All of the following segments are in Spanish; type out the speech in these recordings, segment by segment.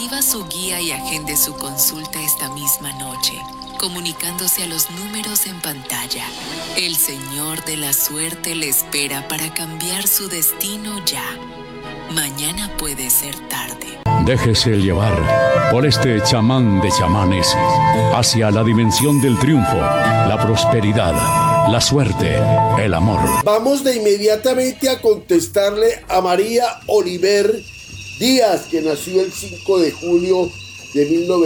Reciba su guía y agende su consulta esta misma noche, comunicándose a los números en pantalla. El Señor de la Suerte le espera para cambiar su destino ya. Mañana puede ser tarde. Déjese llevar por este chamán de chamanes hacia la dimensión del triunfo, la prosperidad, la suerte, el amor. Vamos de inmediatamente a contestarle a María Oliver Díaz, que nació el 5 de julio de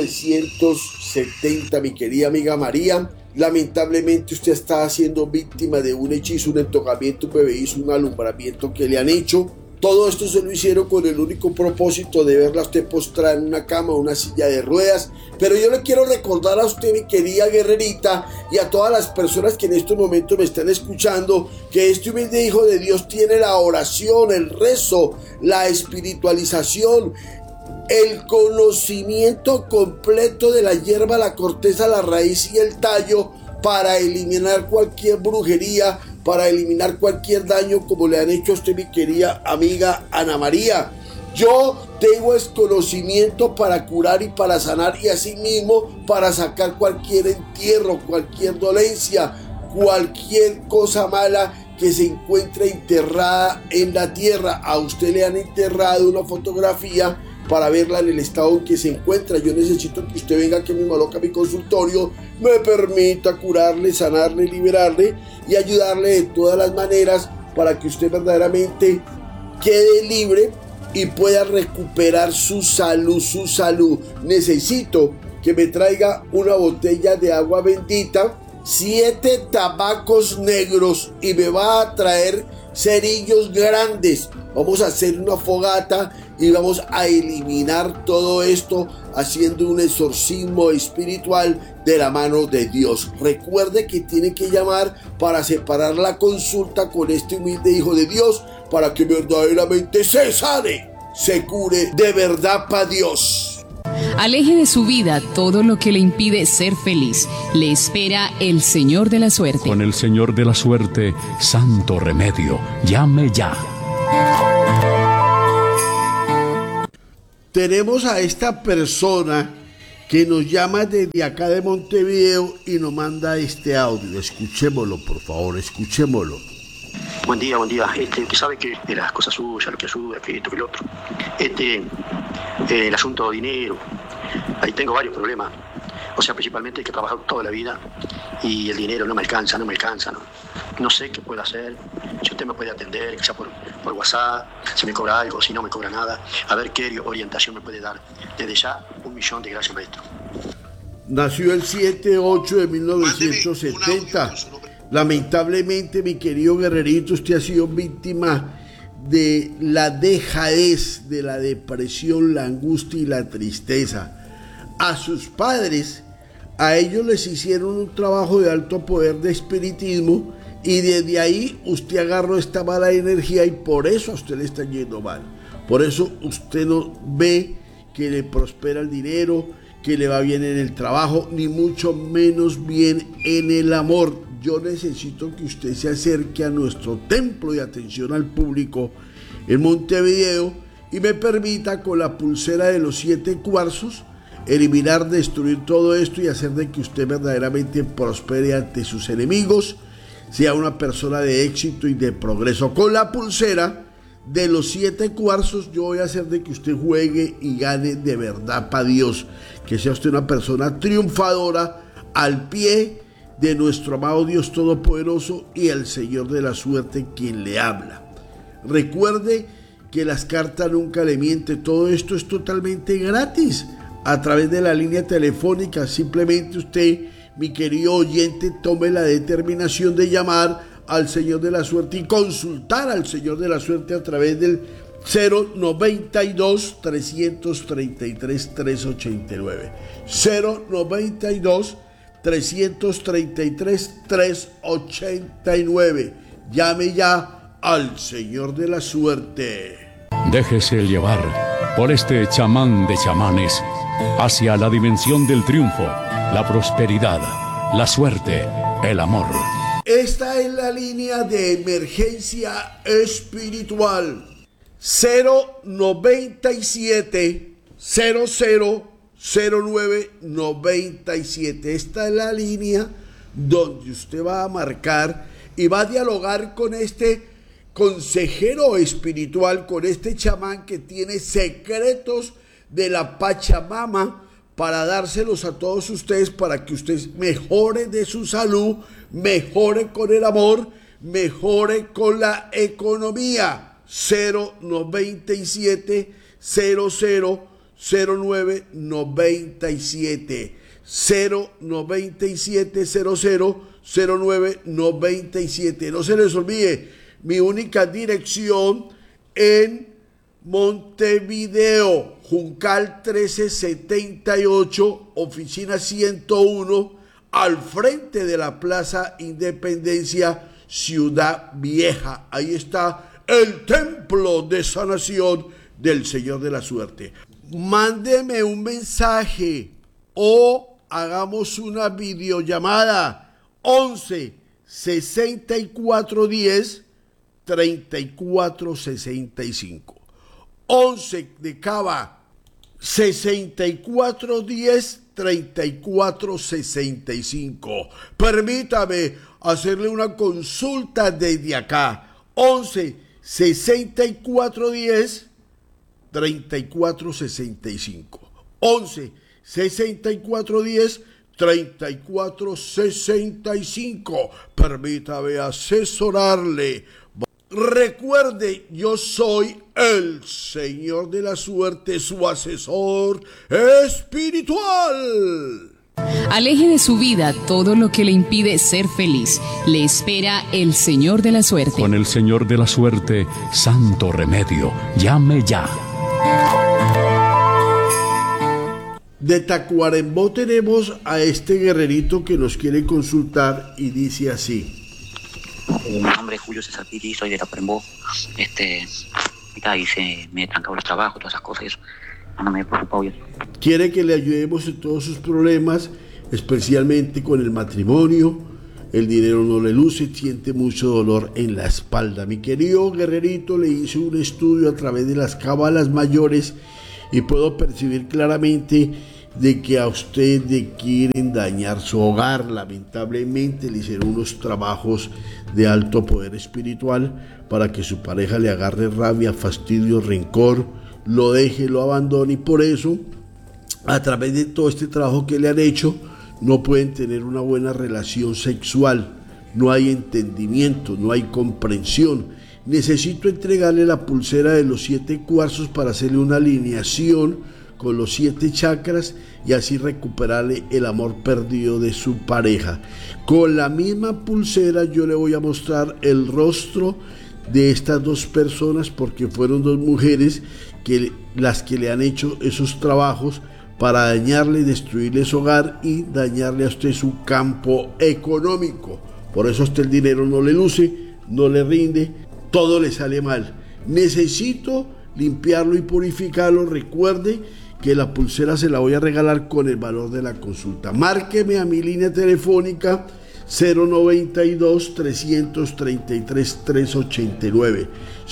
1970. Mi querida amiga María, lamentablemente usted está siendo víctima de un hechizo, un entogamiento, un bebeízo, un alumbramiento que le han hecho. Todo esto se lo hicieron con el único propósito de verla a usted postrada en una cama o una silla de ruedas. Pero yo le quiero recordar a usted, mi querida guerrerita, y a todas las personas que en estos momentos me están escuchando, que este humilde hijo de Dios tiene la oración, el rezo, la espiritualización, el conocimiento completo de la hierba, la corteza, la raíz y el tallo para eliminar cualquier brujería, para eliminar cualquier daño como le han hecho a usted, mi querida amiga Ana María. Yo tengo el conocimiento para curar y para sanar, y asimismo para sacar cualquier entierro, cualquier dolencia, cualquier cosa mala que se encuentre enterrada en la tierra. A usted le han enterrado una fotografía para verla en el estado en que se encuentra. Yo necesito que usted venga aquí mismo loca a mi consultorio, me permita curarle, sanarle, liberarle y ayudarle de todas las maneras para que usted verdaderamente quede libre y pueda recuperar su salud. Necesito que me traiga una botella de agua bendita, 7 tabacos negros, y me va a traer cerillos grandes. Vamos a hacer una fogata y vamos a eliminar todo esto haciendo un exorcismo espiritual de la mano de Dios. Recuerde que tiene que llamar para separar la consulta con este humilde hijo de Dios, para que verdaderamente se sane, se cure de verdad para Dios. Aleje de su vida todo lo que le impide ser feliz. Le espera el Señor de la Suerte. Con el Señor de la Suerte, santo remedio. Llame ya. Tenemos a esta persona que nos llama desde acá de Montevideo y nos manda este audio. Escuchémoslo, por favor, escuchémoslo. Buen día. Usted sabe que de las cosas suyas, lo que ayuda, que esto, que lo otro. El asunto de dinero, ahí tengo varios problemas. O sea, principalmente que he trabajado toda la vida y el dinero no me alcanza. No sé qué puedo hacer. Si usted me puede atender, que sea por WhatsApp, si me cobra algo, si no me cobra nada, a ver qué orientación me puede dar. Desde ya, 1.000.000 de gracias, maestro. Nació el 7/8 de 1970. Lamentablemente, mi querido guerrerito, usted ha sido víctima de la dejadez, de la depresión, la angustia y la tristeza. A sus padres, a ellos les hicieron un trabajo de alto poder de espiritismo, y desde ahí usted agarró esta mala energía y por eso a usted le está yendo mal. Por eso usted no ve que le prospera el dinero, que le va bien en el trabajo, ni mucho menos bien en el amor. Yo necesito que usted se acerque a nuestro templo de atención al público en Montevideo y me permita, con la pulsera de los 7 cuarzos, eliminar, destruir todo esto y hacer de que usted verdaderamente prospere ante sus enemigos, sea una persona de éxito y de progreso. Con la pulsera de los 7 cuarzos yo voy a hacer de que usted juegue y gane de verdad para Dios, que sea usted una persona triunfadora al pie de nuestro amado Dios Todopoderoso y el Señor de la Suerte quien le habla. Recuerde que las cartas nunca le mienten. Todo esto es totalmente gratis a través de la línea telefónica. Simplemente usted, mi querido oyente, tome la determinación de llamar al Señor de la Suerte y consultar al Señor de la Suerte a través del 092-333-389. 092-333-389. Llame ya al Señor de la Suerte. Déjese llevar por este chamán de chamanes hacia la dimensión del triunfo, la prosperidad, la suerte, el amor. Esta es la línea de emergencia espiritual. 097 000997. Esta es la línea donde usted va a marcar y va a dialogar con este consejero espiritual, con este chamán que tiene secretos de la Pachamama para dárselos a todos ustedes, para que ustedes mejore de su salud, mejore con el amor, mejore con la economía. 097 000997 097 000997. No se les olvide mi única dirección en Montevideo, Juncal 1378, oficina 101, al frente de la Plaza Independencia, Ciudad Vieja. Ahí está el templo de sanación del Señor de la Suerte. Mándeme un mensaje o hagamos una videollamada 11 64 10 34 65. 11 de Cava 64 10 34 65. Permítame hacerle una consulta desde acá. 11 64 10 34 65. 11 64 10 34 65. Permítame asesorarle. Recuerde, yo soy el Señor de la Suerte, su asesor espiritual. Aleje de su vida todo lo que le impide ser feliz. Le espera el Señor de la Suerte. Con el Señor de la Suerte, santo remedio. Llame ya. De Tacuarembó tenemos a este guerrerito que nos quiere consultar y dice así. Mi nombre es Julio César Piri, soy de Tacuarembó. Y me he trancado los trabajos, todas esas cosas y eso. No me he preocupado yo. Quiere que le ayudemos en todos sus problemas, especialmente con el matrimonio. El dinero no le luce, siente mucho dolor en la espalda. Mi querido guerrerito, le hice un estudio a través de las cábalas mayores y puedo percibir claramente de que a usted le quieren dañar su hogar. Lamentablemente le hicieron unos trabajos de alto poder espiritual para que su pareja le agarre rabia, fastidio, rencor, lo deje, lo abandone, y por eso a través de todo este trabajo que le han hecho no pueden tener una buena relación sexual, no hay entendimiento, no hay comprensión. Necesito entregarle la pulsera de los 7 cuarzos para hacerle una alineación con los 7 chakras y así recuperarle el amor perdido de su pareja. Con la misma pulsera yo le voy a mostrar el rostro de estas dos personas, porque fueron dos mujeres las que le han hecho esos trabajos para dañarle, destruirle su hogar y dañarle a usted su campo económico. Por eso a usted el dinero no le luce, no le rinde, todo le sale mal. Necesito limpiarlo y purificarlo. Recuerde que la pulsera se la voy a regalar con el valor de la consulta. Márqueme a mi línea telefónica 092 333 389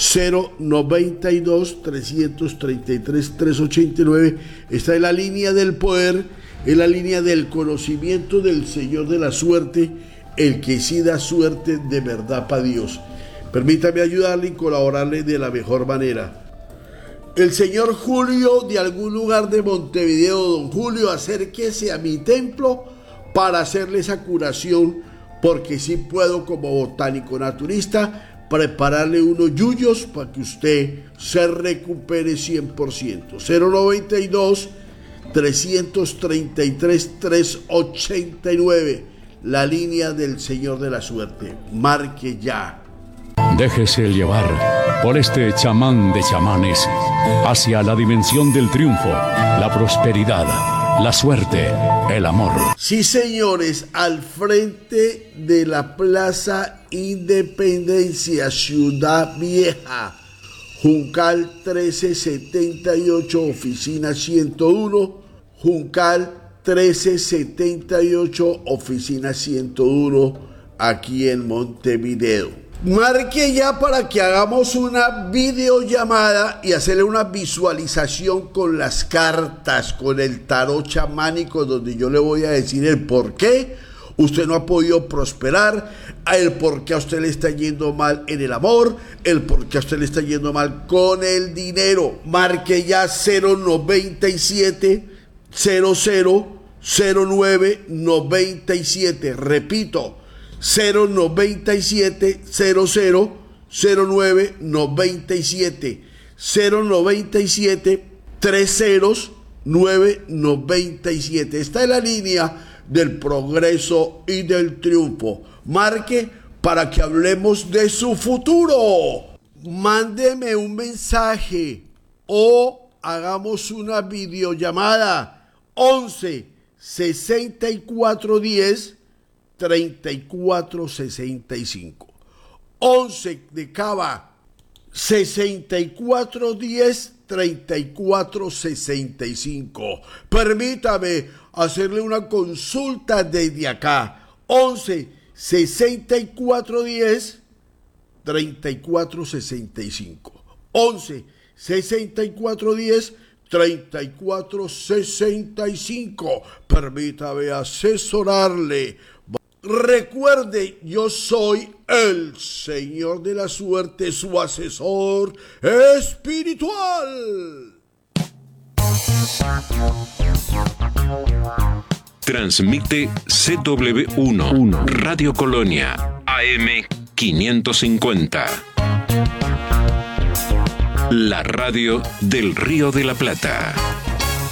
092 333 389. Esta es la línea del poder, es la línea del conocimiento del Señor de la Suerte, el que sí da suerte de verdad para Dios. Permítame ayudarle y colaborarle de la mejor manera. El señor Julio, de algún lugar de Montevideo, don Julio, acérquese a mi templo para hacerle esa curación, porque sí puedo, como botánico naturista, prepararle unos yuyos para que usted se recupere 100%. 092 333 389, la línea del Señor de la Suerte. Marque ya. Déjese llevar por este chamán de chamanes hacia la dimensión del triunfo, la prosperidad, la suerte, el amor. Sí, señores, al frente de la Plaza Independencia, Ciudad Vieja, Juncal 1378, oficina 101, Juncal 1378, oficina 101, aquí en Montevideo. Marque ya para que hagamos una videollamada y hacerle una visualización con las cartas, con el tarot chamánico, donde yo le voy a decir el por qué usted no ha podido prosperar, el por qué a usted le está yendo mal en el amor, el por qué a usted le está yendo mal con el dinero. Marque ya 097 0009 97. Repito, 097 0009 97, 097 309 97. Está en la línea del progreso y del triunfo. Marque para que hablemos de su futuro. Mándeme un mensaje o hagamos una videollamada. 11 64 10 3465. 11 de Cava 6410 3465. Permítame hacerle una consulta desde acá. 11 6410 3465. 11 6410 3465. Permítame asesorarle. Recuerde, yo soy el Señor de la Suerte, su asesor espiritual. Transmite CW1 Radio Colonia AM 550. La radio del Río de la Plata.